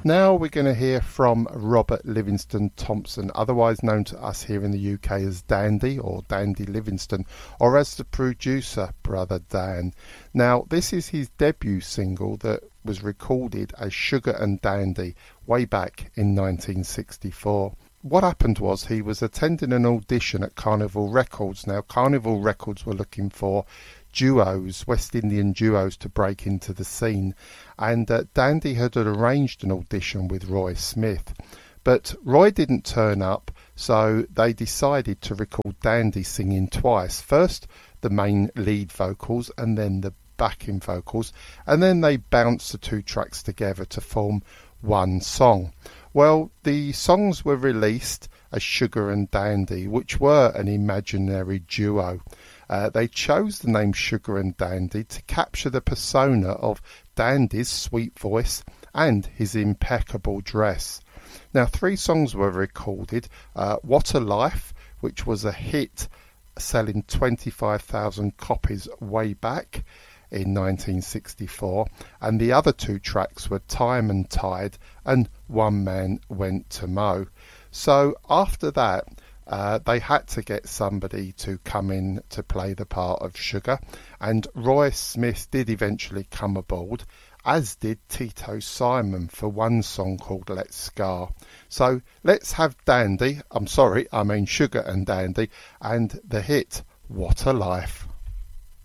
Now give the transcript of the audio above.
Now we're going to hear from Robert Livingston Thompson, otherwise known to us here in the UK as Dandy or Dandy Livingston, or as the producer, Brother Dan. Now this is his debut single that was recorded as Sugar and Dandy way back in 1964. What happened was he was attending an audition at Carnival Records. Now Carnival Records were looking for duos, West Indian duos, to break into the scene, and Dandy had arranged an audition with Roy Smith, but Roy didn't turn up, so they decided to record Dandy singing twice, first the main lead vocals and then the backing vocals, and then they bounced the two tracks together to form one song. Well, the songs were released as Sugar and Dandy, which were an imaginary duo. They chose the name Sugar and Dandy to capture the persona of Dandy's sweet voice and his impeccable dress. Now, 3 songs were recorded. What a Life, which was a hit selling 25,000 copies way back in 1964, and the other 2 tracks were Time and Tide and One Man Went to Mow. So after that, they had to get somebody to come in to play the part of Sugar, and Roy Smith did eventually come aboard, as did Tito Simon for one song called Let's Scar. So let's have Sugar and Dandy and the hit What a Life.